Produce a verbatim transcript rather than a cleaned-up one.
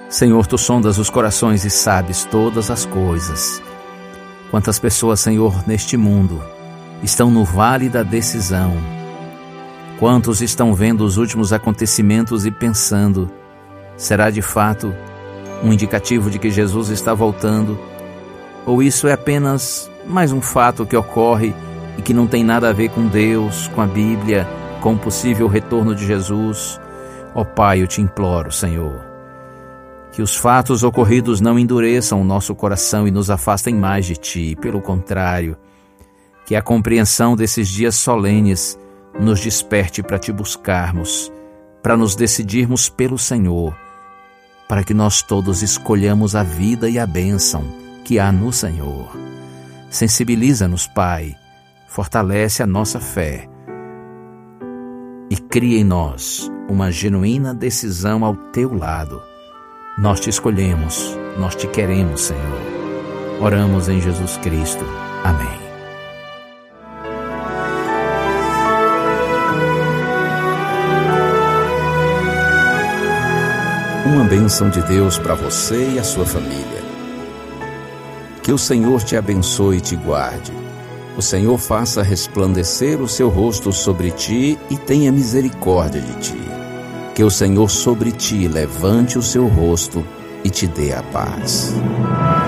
Senhor, Tu sondas os corações e sabes todas as coisas. Quantas pessoas, Senhor, neste mundo estão no vale da decisão? Quantos estão vendo os últimos acontecimentos e pensando: será de fato um indicativo de que Jesus está voltando? Ou isso é apenas mais um fato que ocorre e que não tem nada a ver com Deus, com a Bíblia, com o possível retorno de Jesus? Ó Pai, eu te imploro, Senhor, que os fatos ocorridos não endureçam o nosso coração e nos afastem mais de Ti. Pelo contrário, que a compreensão desses dias solenes nos desperte para Te buscarmos, para nos decidirmos pelo Senhor, para que nós todos escolhamos a vida e a bênção que há no Senhor. Sensibiliza-nos, Pai, fortalece a nossa fé e cria em nós uma genuína decisão ao Teu lado. Nós Te escolhemos, nós Te queremos, Senhor. Oramos em Jesus Cristo. Amém. Uma bênção de Deus para você e a sua família. Que o Senhor te abençoe e te guarde. O Senhor faça resplandecer o seu rosto sobre ti e tenha misericórdia de ti. Que o Senhor sobre ti levante o seu rosto e te dê a paz.